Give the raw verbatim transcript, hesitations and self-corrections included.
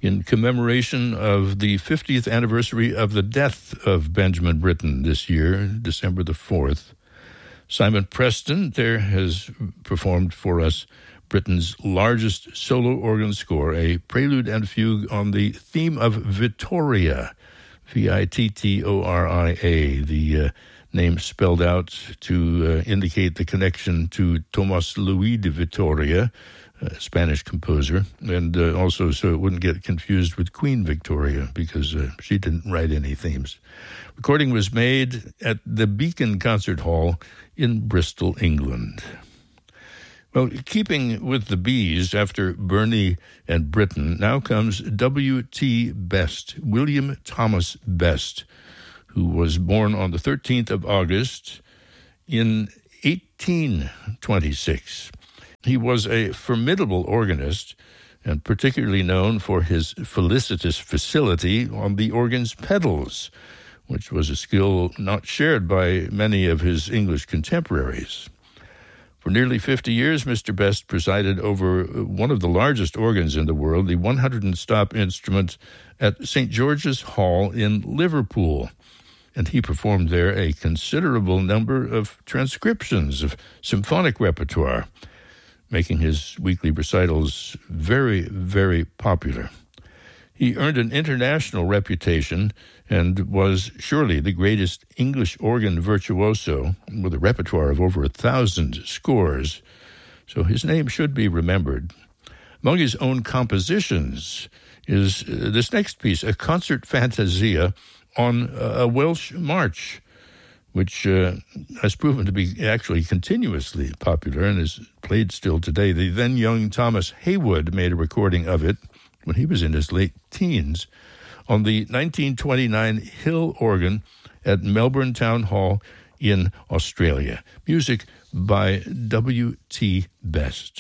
in commemoration of the fiftieth anniversary of the death of Benjamin Britten this year, December the fourth. Simon Preston there has performed for us Britten's largest solo organ score, a prelude and fugue on the theme of Vittoria, V I T T O R I A, the uh, name spelled out to uh, indicate the connection to Tomás Luis de Vitoria, a Spanish composer, and uh, also so it wouldn't get confused with Queen Victoria, because uh, she didn't write any themes. Recording was made at the Beacon Concert Hall in Bristol, England. Well, keeping with the Bs, after Burney and Britten, now comes W T Best, William Thomas Best, who was born on the thirteenth of August in eighteen twenty-six. He was a formidable organist and particularly known for his felicitous facility on the organ's pedals, which was a skill not shared by many of his English contemporaries. For nearly fifty years, Mister Best presided over one of the largest organs in the world, the one hundred stop instrument at Saint George's Hall in Liverpool. And he performed there a considerable number of transcriptions of symphonic repertoire, making his weekly recitals very, very popular. He earned an international reputation and was surely the greatest English organ virtuoso, with a repertoire of over a thousand scores, so his name should be remembered. Among his own compositions is uh, this next piece, a concert fantasia on a Welsh march, which uh, has proven to be actually continuously popular and is played still today. The then young Thomas Haywood made a recording of it when he was in his late teens on the nineteen twenty-nine Hill organ at Melbourne Town Hall in Australia. Music by W T Best.